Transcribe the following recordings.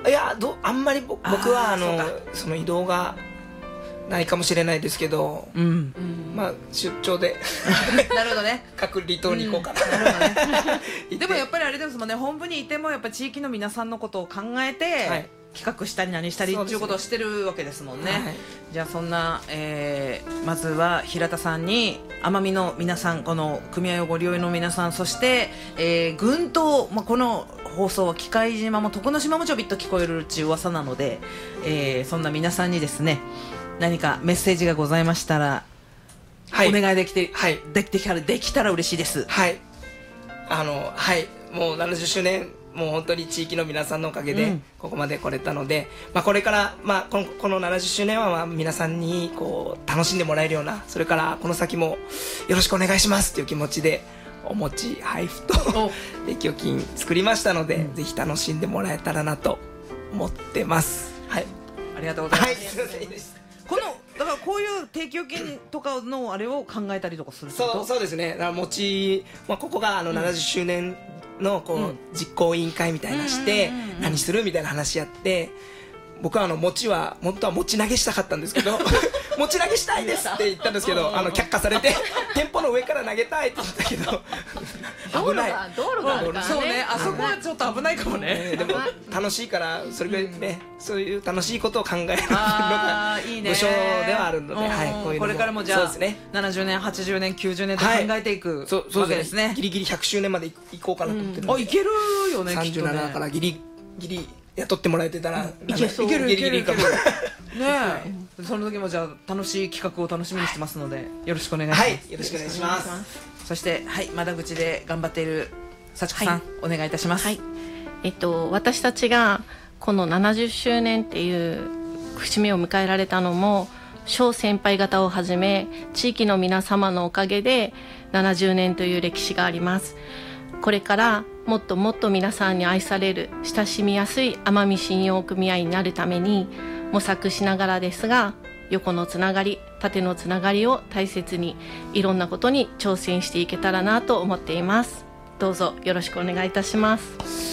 いやあんまり僕はその移動がないかもしれないですけど、まあ出張でなるほどね各離島に行こうかな、 なるほどねでもやっぱりあれですもんね、本部にいてもやっぱ地域の皆さんのことを考えて、企画したり何したりっていうことをしてるわけですもんね。じゃあそんな、まずは平田さんに奄美の皆さん、この組合をご利用の皆さん、そして、群島、この放送は喜界島も徳之島もちょびっと聞こえるうち噂なので、そんな皆さんにですね、何かメッセージがございましたら、お願いできたら嬉しいです。 はい、もう70周年もう本当に地域の皆さんのおかげでここまで来れたので、これから、この70周年は皆さんにこう楽しんでもらえるような、それからこの先もよろしくお願いしますという気持ちでお餅配布と定期預金作りましたので、ぜひ楽しんでもらえたらなと思ってます。はい、 ありがとうございます。だからこういう定期預金とかのあれを考えたりとかすると、 そうですね。だから餅、ここが70周年のこう、実行委員会みたいなして、何するみたいな話やって、僕は餅は本当は持ち投げしたかったんですけど持ち投げしたいですって言ったんですけど、却下されて店舗の上から投げたいって言ったけど危ない、道路があるからね。 そうね、あそこはちょっと危ないかもね。 でも楽しいから、それぐらいね、そういう楽しいことを考えるのが部署ではあるので、 これからもじゃあ70年80年90年と考えていくわけですね。 ギリギリ100周年まで行こうかなと思ってるので、 いけるよね。 37からギリギリ雇ってもらえてたらいけそう。いけるギリギリかもねえ、その時もじゃあ楽しい企画を楽しみにしてますので、よろしくお願いします。 はい、よろしくお願いします。 そして窓口で頑張っている幸子さん、お願いいたします。 私たちがこの70周年っていう節目を迎えられたのも、小先輩方をはじめ地域の皆様のおかげで70年という歴史があります。これからもっともっと皆さんに愛される、親しみやすい奄美信用組合になるために模索しながらですが、横のつながり、縦のつながりを大切にいろんなことに挑戦していけたらなと思っています。どうぞよろしくお願いいたします。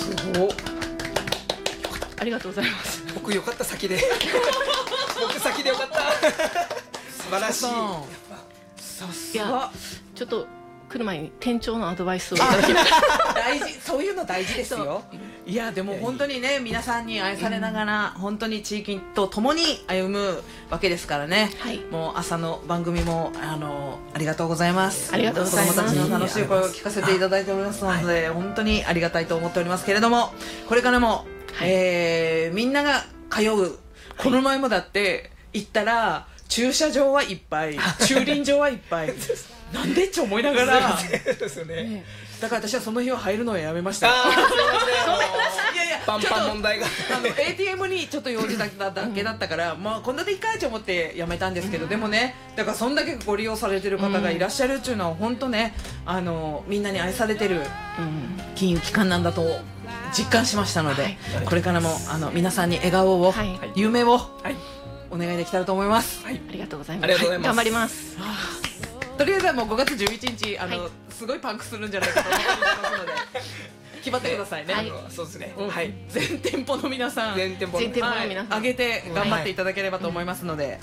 ありがとうございます。 僕よかった先で僕先でよかった素晴らしい。 さすが。 ちょっと来る前に店長のアドバイスをいただきました。 大事、そういうの大事ですよ。いやでも本当にね、皆さんに愛されながら、本当に地域と共に歩むわけですからね。もう朝の番組もありがとうございます。 ありがとうございます。 子供たちの楽しい声を聞かせていただいておりますので、本当にありがたいと思っておりますけれども、これからも、みんなが通う、この前もだって行ったら駐車場はいっぱい、駐輪場はいっぱいなんでって思いながらだから私はその日は入るのをやめました。いやいや、 パンパン問題が ATM にちょっと用事だけだったから、こんなでいいかと思ってやめたんですけど、でもね、だからそんだけご利用されてる方がいらっしゃるっていうのは本当ね、みんなに愛されてる金融機関なんだと実感しましたので、これからも皆さんに笑顔を、夢をお願いできたらと思います。 ありがとうございます。頑張ります。 とりあえずはもう5月11日すごいパンクするんじゃないかと思ってますので決まってくださいね。 そうですね。 全店舗の皆さん、 全店舗の皆さん上げて頑張っていただければと思いますので、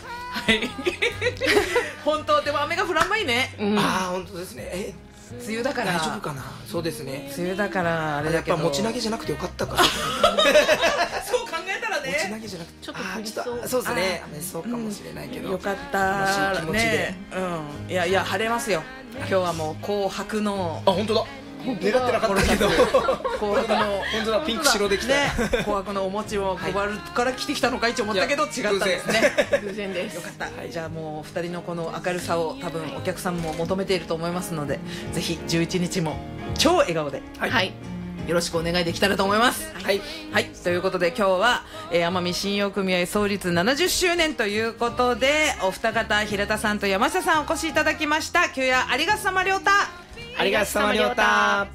本当でも雨が降らんまいね。 本当ですね。 梅雨だから大丈夫かな。そうですね。 梅雨だからあれだけど、 やっぱ持ち投げじゃなくてよかったか。 そう考えたらね、 持ち投げじゃなくてちょっと降りそう。 そうですね。そうかもしれないけど。 よかったね。いやいや晴れますよ。今日はもう紅白の。 本当だ。狙ってなかったけど。 紅白の本当だ、ピンク白できた。 紅白のお餅を配るから来てきたのかいと思ったけど違ったんですね。 偶然です。 よかった。じゃあもう2人のこの明るさを多分お客さんも求めていると思いますので、ぜひ11日も超笑顔でよろしくお願いできたらと思います。ということで今日は奄美信用組合創立70周年ということで、お二方平田さんと山下さんお越しいただきました。今日はありがとさまりょうた。 ありがとうさまりょうた。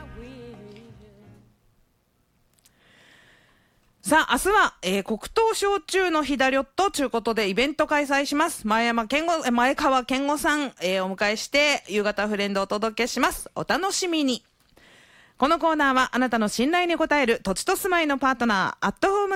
さあ明日は、黒糖焼酎の日だりょっとということでイベント開催します。前川健吾さん、お迎えして夕方フレンドをお届けします。お楽しみに。このコーナーはあなたの信頼に応える土地と住まいのパートナーアットホーム